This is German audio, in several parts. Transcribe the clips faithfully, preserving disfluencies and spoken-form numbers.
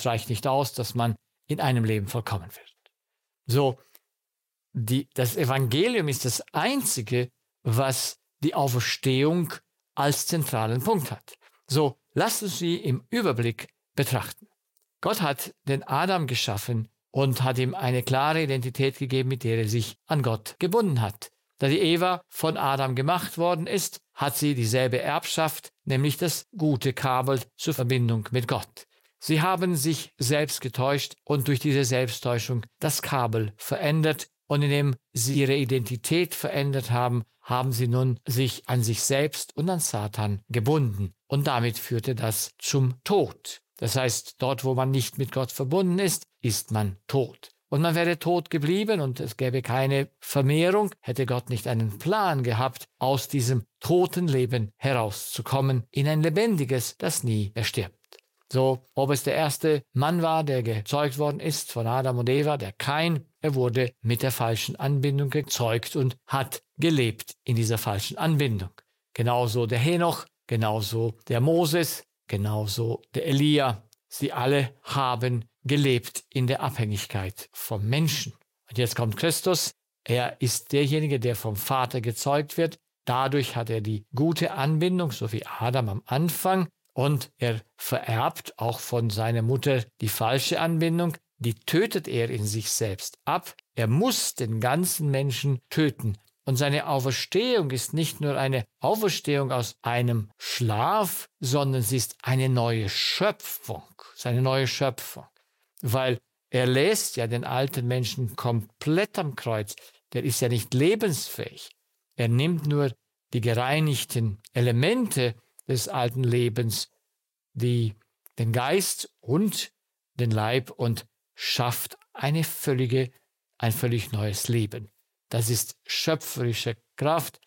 Es reicht nicht aus, dass man in einem Leben vollkommen wird. So, die, das Evangelium ist das Einzige, was die Auferstehung als zentralen Punkt hat. So, lasst uns sie im Überblick betrachten. Gott hat den Adam geschaffen und hat ihm eine klare Identität gegeben, mit der er sich an Gott gebunden hat. Da die Eva von Adam gemacht worden ist, hat sie dieselbe Erbschaft, nämlich das gute Kabel zur Verbindung mit Gott. Sie haben sich selbst getäuscht und durch diese Selbsttäuschung das Kabel verändert. Und indem sie ihre Identität verändert haben, haben sie nun sich an sich selbst und an Satan gebunden. Und damit führte das zum Tod. Das heißt, dort, wo man nicht mit Gott verbunden ist, ist man tot. Und man wäre tot geblieben und es gäbe keine Vermehrung, hätte Gott nicht einen Plan gehabt, aus diesem toten Leben herauszukommen in ein lebendiges, das nie erstirbt. So, ob es der erste Mann war, der gezeugt worden ist von Adam und Eva, der Kain, er wurde mit der falschen Anbindung gezeugt und hat gelebt in dieser falschen Anbindung. Genauso der Henoch, genauso der Moses, genauso der Elia. Sie alle haben gelebt in der Abhängigkeit vom Menschen. Und jetzt kommt Christus. Er ist derjenige, der vom Vater gezeugt wird. Dadurch hat er die gute Anbindung, so wie Adam am Anfang. Und er vererbt auch von seiner Mutter die falsche Anbindung. Die tötet er in sich selbst ab. Er muss den ganzen Menschen töten. Und seine Auferstehung ist nicht nur eine Auferstehung aus einem Schlaf, sondern sie ist eine neue Schöpfung. Seine neue Schöpfung. Weil er lässt ja den alten Menschen komplett am Kreuz. Der ist ja nicht lebensfähig. Er nimmt nur die gereinigten Elemente des alten Lebens, die, den Geist und den Leib und schafft eine völlige, ein völlig neues Leben. Das ist schöpferische Kraft.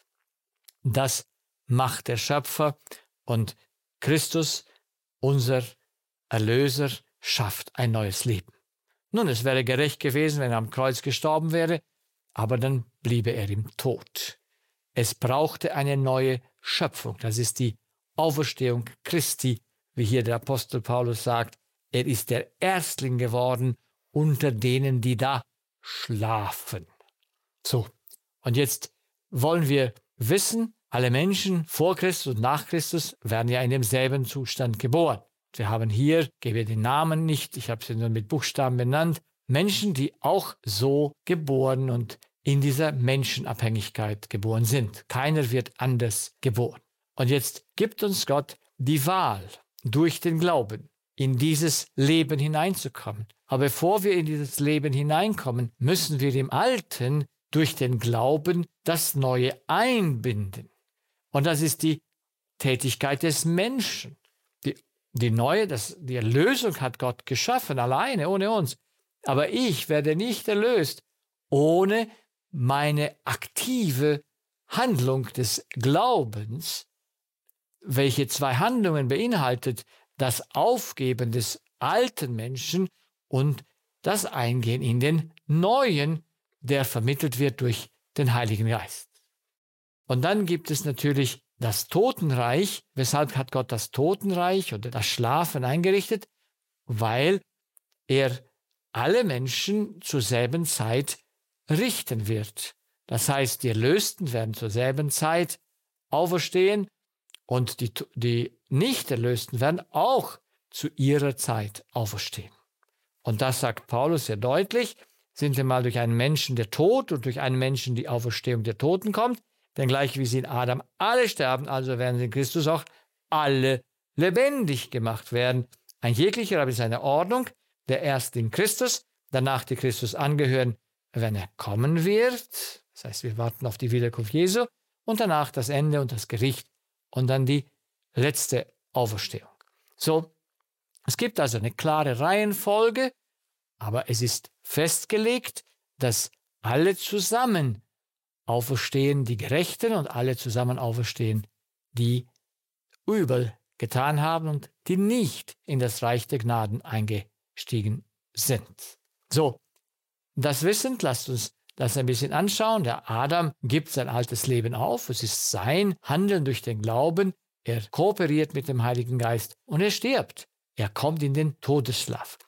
Das macht der Schöpfer und Christus, unser Erlöser, schafft ein neues Leben. Nun, es wäre gerecht gewesen, wenn er am Kreuz gestorben wäre, aber dann bliebe er im Tod. Es brauchte eine neue Schöpfung. Das ist die Auferstehung Christi, wie hier der Apostel Paulus sagt. Er ist der Erstling geworden unter denen, die da schlafen. So, und jetzt wollen wir wissen, alle Menschen vor Christus und nach Christus werden ja in demselben Zustand geboren. Wir haben hier, ich gebe den Namen nicht, ich habe sie nur mit Buchstaben benannt, Menschen, die auch so geboren und in dieser Menschenabhängigkeit geboren sind. Keiner wird anders geboren. Und jetzt gibt uns Gott die Wahl, durch den Glauben in dieses Leben hineinzukommen. Aber bevor wir in dieses Leben hineinkommen, müssen wir dem Alten durch den Glauben das Neue einbinden. Und das ist die Tätigkeit des Menschen. Die, die neue, das, die Erlösung hat Gott geschaffen, alleine, ohne uns. Aber ich werde nicht erlöst, ohne meine aktive Handlung des Glaubens, welche zwei Handlungen beinhaltet, das Aufgeben des alten Menschen und das Eingehen in den neuen, der vermittelt wird durch den Heiligen Geist. Und dann gibt es natürlich das Totenreich. Weshalb hat Gott das Totenreich oder das Schlafen eingerichtet? Weil er alle Menschen zur selben Zeit richten wird. Das heißt, die Erlösten werden zur selben Zeit auferstehen und die, die Nicht-Erlösten werden auch zu ihrer Zeit auferstehen. Und das sagt Paulus sehr deutlich. Sind wir mal durch einen Menschen der Tod und durch einen Menschen die Auferstehung der Toten kommt, denn gleich wie sie in Adam alle sterben, also werden sie in Christus auch alle lebendig gemacht werden. Ein jeglicher aber ist eine Ordnung, der erst in Christus, danach die Christus angehören, wenn er kommen wird. Das heißt, wir warten auf die Wiederkunft Jesu und danach das Ende und das Gericht und dann die letzte Auferstehung. So, es gibt also eine klare Reihenfolge, aber es ist festgelegt, dass alle zusammen auferstehen, die Gerechten, und alle zusammen auferstehen, die übel getan haben und die nicht in das Reich der Gnaden eingestiegen sind. So, das wissend, lasst uns das ein bisschen anschauen. Der Adam gibt sein altes Leben auf. Es ist sein Handeln durch den Glauben. Er kooperiert mit dem Heiligen Geist und er stirbt. Er kommt in den Todesschlaf.